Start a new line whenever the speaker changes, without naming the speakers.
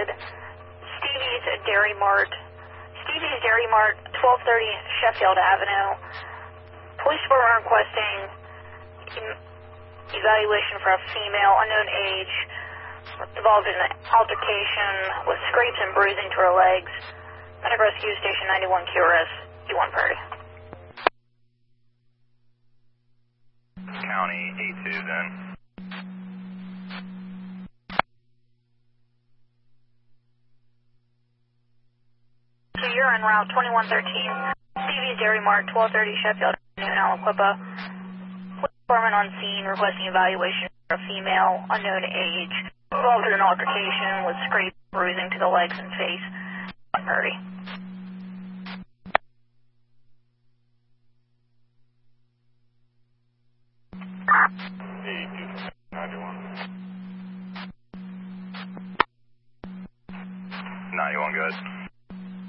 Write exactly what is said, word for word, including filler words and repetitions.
reported Stevie's Dairy Mart. Stevie's Dairy Mart, twelve thirty Sheffield Avenue. Police were requesting evaluation for a female, unknown age, involved in an altercation with scrapes and bruising to her legs. Medic Rescue Station ninety-one Q R S, D one Prairie.
County eight two then.
So you're en route twenty-one thirteen, Stevie's Dairy Mart, twelve thirty Sheffield Avenue, Aliquippa. Police department on scene requesting evaluation for a female, unknown age, involved in an altercation with scrapes, bruising to the legs and face. Hurry.
ninety-one, good.